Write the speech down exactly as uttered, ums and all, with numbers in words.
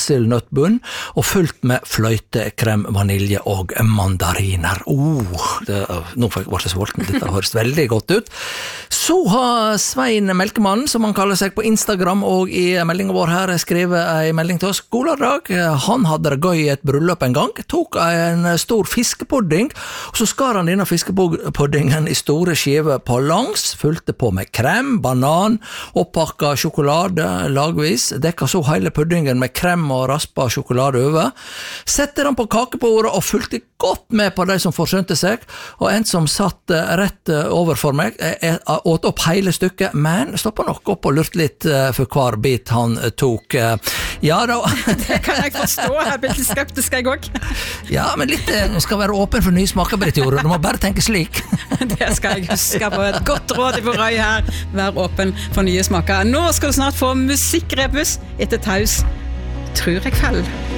hasselnøttbunn og fullt med fløyte, krem, vanilje og mandariner. Oh, det, nå ble jeg sulten, dette høres veldig godt ut. Så har Svein Melkemannen, som han kaller seg på Instagram og i meldingen vår her, skrevet en melding til oss. God lørdag, han hadde det gøy i et bryllup en gang, tok en stor fiskepudding, og så skar han denne fiskepuddingen i store skiver på langs, fulgte på med krem, banan, oppakket sjokolade lagvis, dekket så hele puddingen med krem og raspa sjokolade over, sette den på kakebordet og fulgte godt med på de som forsønte seg, og en som satt rett overfor meg, åt opp hele stykket, men stoppet nok opp og lurte litt for hver bit han tok. Ja da. Det kan jeg forstå, jeg blir litt skeptisk jeg også. Ja, men litt skal være åpen for nye smaker, Britt Jorunn. Du må bare tenke slik. Det skal jeg huske på. Et godt råd i Røy her. Vær åpen for nye smaker. Nå skal du snart få musikkrebus etter taus. Tror jeg fell.